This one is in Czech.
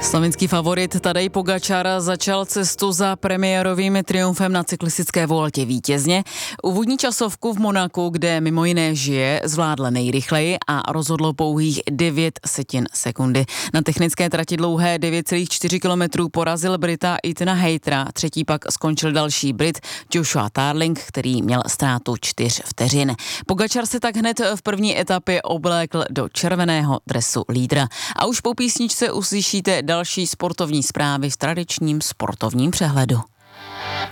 Slovinský favorit Tadej Pogačar začal cestu za premiérovým triumfem na cyklistické Vueltě vítězně. Úvodní časovku v Monaku, kde mimo jiné žije, zvládl nejrychleji a rozhodlo pouhých 0,9 sekundy. Na technické trati dlouhé 9,4 kilometrů porazil Brita Ethana Haytera, třetí pak skončil další Brit Joshua Tarling, který měl ztrátu 4 vteřin. Pogačar se tak hned v první etapě oblékl do červeného dresu lídra. A už po písničce uslyšíte další sportovní zprávy v tradičním sportovním přehledu.